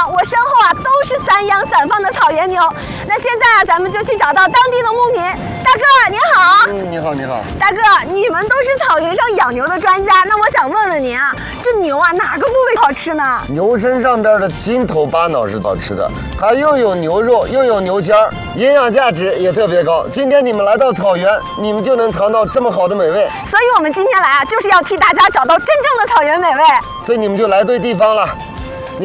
我身后啊都是散养散放的草原牛。那现在啊，咱们就去找到当地的牧民。大哥您好。 你好，你好。 大哥，你们都是草原上养牛的专家，那我想问问您啊，这牛啊哪个部位好吃呢？ 牛身上边的金头巴脑是好吃的，它又有牛肉又有牛尖儿，营养价值也特别高。今天你们来到草原，你们就能尝到这么好的美味。 所以我们今天来啊，就是要替大家找到真正的草原美味。 这你们就来对地方了。